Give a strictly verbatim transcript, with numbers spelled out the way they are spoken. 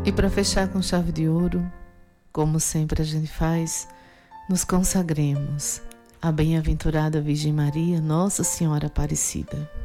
E para fechar com chave de ouro, como sempre a gente faz, nos consagremos à bem-aventurada Virgem Maria, Nossa Senhora Aparecida.